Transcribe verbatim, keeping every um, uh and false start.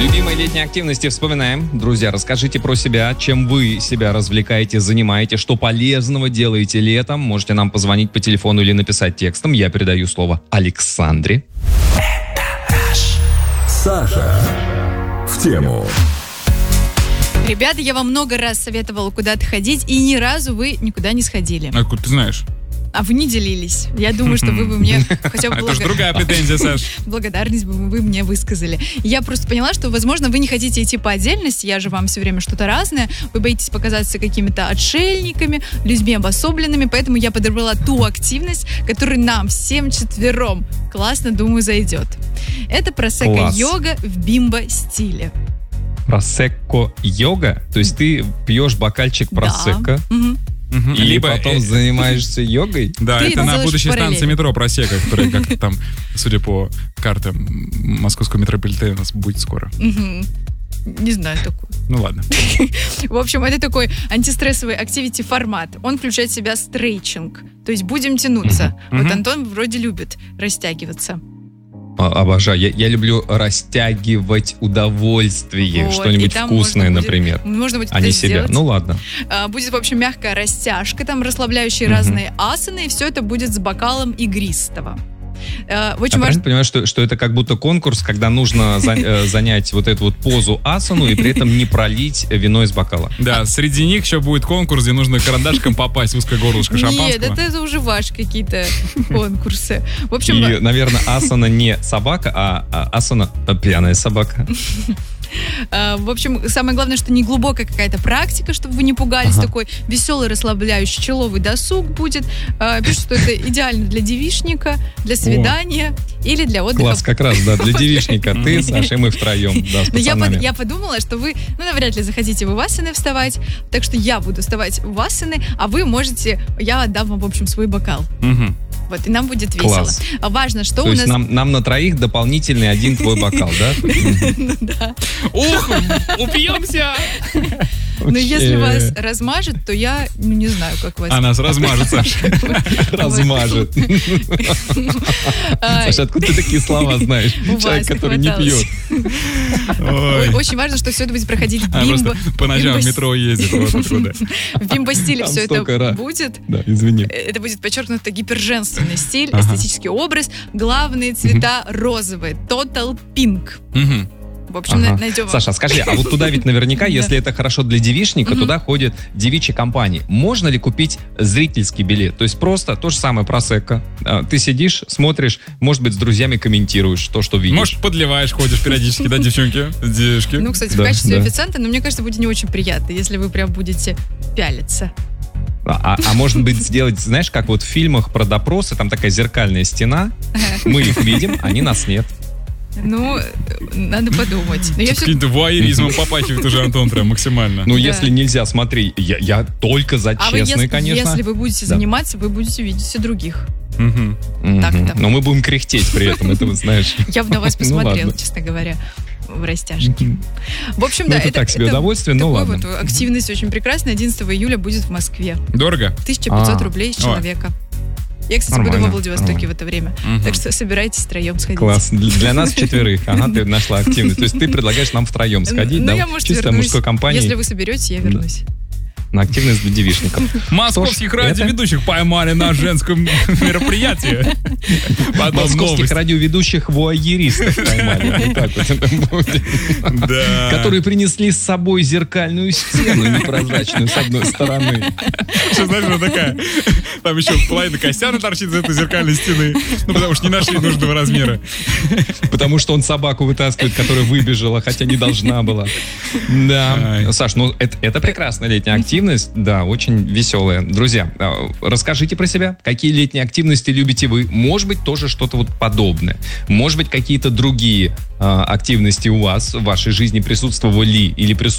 Любимые летние активности вспоминаем. Друзья, расскажите про себя, чем вы себя развлекаете, занимаете, что полезного делаете летом. Можете нам позвонить по телефону или написать текстом. Я передаю слово Александре. Саша в тему. Ребята, я вам много раз советовала куда-то ходить, и ни разу вы никуда не сходили. Откуда ты знаешь? А вы не делились. Я думаю, что вы бы мне хотя бы... Это же другая претензия, Саш. Благодарность бы вы мне высказали. Я просто поняла, что, возможно, вы не хотите идти по отдельности, я же вам все время что-то разное, вы боитесь показаться какими-то отшельниками, людьми обособленными, поэтому я подобрала ту активность, которая нам всем четвером классно, думаю, зайдет. Это просекко-йога в бимбо-стиле. Просекко-йога? То есть ты пьешь бокальчик просекко, да. Угу. Угу. И Либо потом занимаешься йогой? Да, Ты это на будущей параллели. станции метро Просека, которая как-то там, судя по картам московского метрополитена, у нас будет скоро. Угу. Не знаю такую. Ну ладно. В общем, это такой антистрессовый активити формат. Он включает в себя стрейчинг. То есть будем тянуться. Мгм. Вот Мгм. Антон вроде любит растягиваться. А, Обожаю. Я, я люблю растягивать удовольствие. Вот, и Что-нибудь там вкусное, можно будет- например. Можно будет А это не себя. сделать. Ну ладно. А, Будет, в общем, мягкая растяжка, там расслабляющие Мгм. разные асаны, и все это будет с бокалом игристого. А, Очень Я правильно важно. понимаю, что, что это как будто конкурс, когда нужно за- э, занять вот эту вот позу асану и при этом не пролить вино из бокала. Да, среди них еще будет конкурс, где нужно карандашиком попасть в узкое горлышко Нет, шампанского. это, это уже ваши какие-то конкурсы. В общем, И, наверное, асана не собака, а, а асана э, пьяная собака. А, В общем, самое главное, что не глубокая какая-то практика, чтобы вы не пугались. Ага. Такой веселый, расслабляющий человый досуг будет. А, Пишут, что это идеально для девичника, для свидания или для отдыха. Класс, как раз, да, для девичника. Ты, Саша, и мы втроем, да, с Но я, под- пацанами. я подумала, что вы, ну, навряд ли захотите в асаны вставать, так что я буду вставать в асаны, а вы можете, я отдам вам, в общем, свой бокал. Мгм. Вот, и нам будет весело. Класс. А Важно, что То у есть нас... нам, нам на троих дополнительный один твой бокал, да? Ну, да. Ух, упьемся! Но если Э, вас размажет, то я, ну, не знаю, как вас... А нас размажет, Саша. размажет. А, Саша, откуда ты такие слова знаешь? У Человек, вас не который не хваталось. пьет. Ой. Очень важно, что все это будет проходить в Она бимбо. просто по ночам в бимбо- метро ездит. Вот откуда. В бимбо-стиле Там все столько это ра- будет. Да, извини. Это будет подчеркнуто гиперженственный стиль, Ага. эстетический образ. Главные цвета розовые. Total pink. Мгм. В общем, Ага. на- найдем. Саша, скажи, а вот туда ведь наверняка, если это хорошо для девичника, туда ходят девичьи компании. Можно ли купить зрительский билет? То есть просто то же самое просекко. А, Ты сидишь, смотришь, может быть, с друзьями комментируешь то, что видишь. Может, подливаешь, ходишь периодически, да, девчонки? Девушки. Ну, кстати, Да, в качестве да. официанта, но мне кажется, будет не очень приятно, если вы прям будете пялиться. А, а может быть, сделать, знаешь, как вот в фильмах про допросы, там такая зеркальная стена, мы их видим, они нас нет. Ну, э, надо подумать. Но я Тут все... каким-то вуайеризмом попахивает уже Антон прям максимально. Ну, Да. если нельзя, смотри, я, я только за А вы, честный, если, конечно. если вы будете Да. заниматься, вы будете видеть и других. Мгм. Мгм. так-то. Но мы будем кряхтеть при этом, это вот знаешь. Я бы на вас Ну, посмотрела, ладно. честно говоря, в растяжке. В общем, Ну, да, это так себе это удовольствие, ну такой ладно. вот активность очень прекрасная. одиннадцатого июля будет в Москве. Дорого? тысяча пятьсот А. рублей с Ой. человека. Я, кстати, буду Нормально, во Владивостоке нормально. в это время. Мгм. Так что собирайтесь втроем сходить. Класс. Для, для нас четверых. Ага, ты нашла активность. То есть ты предлагаешь нам втроем сходить, Ну, да? я, может, Чисто вернусь. мужской компании Если вы соберетесь, я Да. вернусь. на активность для девичников. Московских Что ж, радиоведущих поймали на женском мероприятии. Потом Московских новость. радиоведущих вуайеристов поймали. Вот так вот это будет. Да. Которые принесли с собой зеркальную стену непрозрачную с одной стороны. Что, знаешь, она такая. Там еще половина Костяна торчит из этой зеркальной стены. Ну, потому что не нашли нужного размера. Потому что он собаку вытаскивает, которая выбежала, хотя не должна была. Да. Ай. Саш, ну это, это прекрасная летняя активность. Да, очень веселая. Друзья, э, расскажите про себя. Какие летние активности любите вы? Может быть, тоже что-то вот подобное. Может быть, какие-то другие э, активности у вас в вашей жизни присутствовали или присутствуют.